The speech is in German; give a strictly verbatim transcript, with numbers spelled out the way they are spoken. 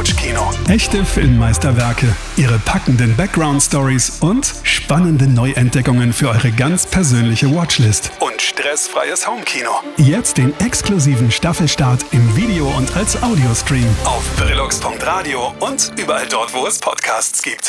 Couchkino. Echte Filmmeisterwerke, ihre packenden Background-Stories und spannende Neuentdeckungen für eure ganz persönliche Watchlist. Und stressfreies Homekino. Jetzt den exklusiven Staffelstart im Video und als Audiostream. Auf brillux punkt radio und überall dort, wo es Podcasts gibt.